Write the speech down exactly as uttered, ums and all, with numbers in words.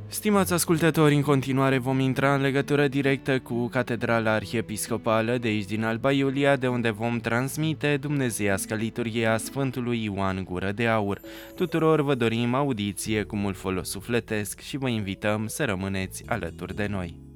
Stimați ascultători, în continuare vom intra în legătură directă cu Catedrala Arhiepiscopală de aici din Alba Iulia, de unde vom transmite dumnezeiască liturghie a Sfântului Ioan Gură de Aur. Tuturor vă dorim audiție cu mult folos sufletesc și vă invităm să rămâneți alături de noi.